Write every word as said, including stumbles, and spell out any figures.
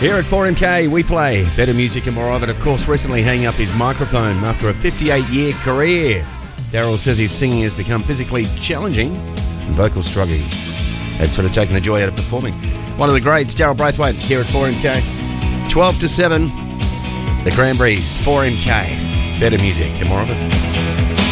Here at four M K, we play better music and more of it. Of course, recently hanging up his microphone after a fifty-eight-year career. Daryl says his singing has become physically challenging and vocal struggling. That's sort of taken the joy out of performing. One of the greats, Daryl Braithwaite, here at four M K. twelve to seven, the Cranberries, four M K. Better music and more of it.